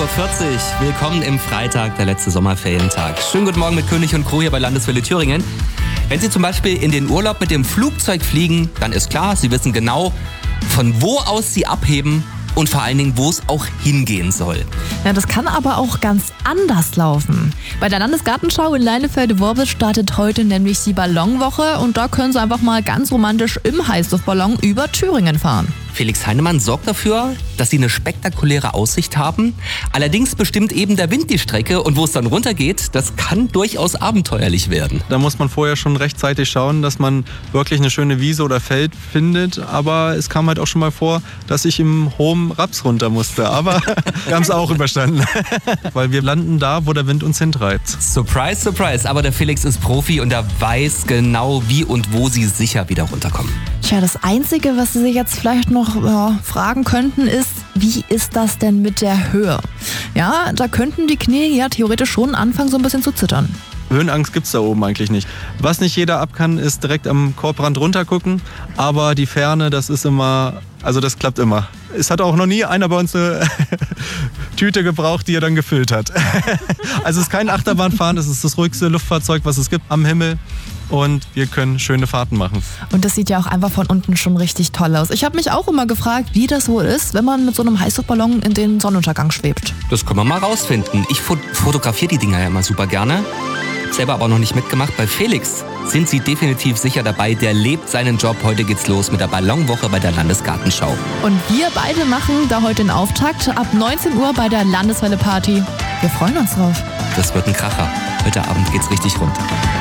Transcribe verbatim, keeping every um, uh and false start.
Uhr vierzig. Willkommen im Freitag, der letzte Sommerferientag. Schönen guten Morgen mit König und Crew hier bei Landeswelle Thüringen. Wenn Sie zum Beispiel in den Urlaub mit dem Flugzeug fliegen, dann ist klar, Sie wissen genau, von wo aus Sie abheben und vor allen Dingen, wo es auch hingehen soll. Ja, das kann aber auch ganz anders laufen. Bei der Landesgartenschau in Leinefelde-Worbis startet heute nämlich die Ballonwoche und da können Sie einfach mal ganz romantisch im Heißluftballon über Thüringen fahren. Felix Heinemann sorgt dafür, dass sie eine spektakuläre Aussicht haben. Allerdings bestimmt eben der Wind die Strecke und wo es dann runtergeht, das kann durchaus abenteuerlich werden. Da muss man vorher schon rechtzeitig schauen, dass man wirklich eine schöne Wiese oder Feld findet. Aber es kam halt auch schon mal vor, dass ich im hohen Raps runter musste. Aber wir haben es auch überstanden. Weil wir landen da, wo der Wind uns hintreibt. Surprise, surprise. Aber der Felix ist Profi und er weiß genau, wie und wo sie sicher wieder runterkommen. Tja, das Einzige, was Sie sich jetzt vielleicht noch ja, fragen könnten, ist, wie ist das denn mit der Höhe? Ja, da könnten die Knie ja theoretisch schon anfangen, so ein bisschen zu zittern. Höhenangst gibt's da oben eigentlich nicht. Was nicht jeder ab kann, ist direkt am Korbrand runtergucken. Aber die Ferne, das ist immer, also das klappt immer. Es hat auch noch nie einer bei uns eine Tüte gebraucht, die er dann gefüllt hat. Also es ist kein Achterbahnfahren, es ist das ruhigste Luftfahrzeug, was es gibt am Himmel. Und wir können schöne Fahrten machen. Und das sieht ja auch einfach von unten schon richtig toll aus. Ich habe mich auch immer gefragt, wie das so ist, wenn man mit so einem Heißluftballon in den Sonnenuntergang schwebt. Das können wir mal rausfinden. Ich fot- fotografiere die Dinger ja immer super gerne. Selber aber noch nicht mitgemacht. Bei Felix sind Sie definitiv sicher dabei. Der lebt seinen Job. Heute geht's los mit der Ballonwoche bei der Landesgartenschau. Und wir beide machen da heute den Auftakt ab neunzehn Uhr bei der Landeswelle Party. Wir freuen uns drauf. Das wird ein Kracher. Heute Abend geht's richtig rund.